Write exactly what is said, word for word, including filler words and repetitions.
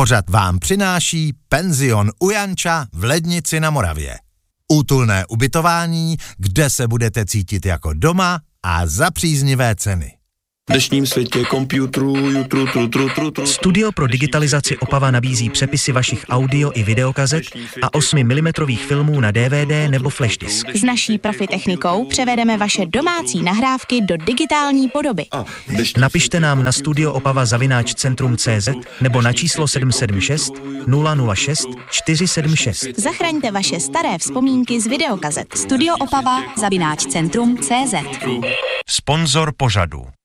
Pořad vám přináší penzion u Janča v Lednici na Moravě. Útulné ubytování, kde se budete cítit jako doma a za příznivé ceny. V dnešním světě komputerů, jutru, tru, tru, tru, tru. Studio pro digitalizaci Opava nabízí přepisy vašich audio i videokazet a osmi milimetrových filmů na D V D nebo flash disk. S naší profi technikou převedeme vaše domácí nahrávky do digitální podoby. Napište nám na studioopava zavináč centrum tečka cé zet nebo na číslo sedm sedm šest nula nula šest čtyři sedm šest. Zachraňte vaše staré vzpomínky z videokazet. Studioopava zavináč centrum tečka cé zet. Sponzor pořadu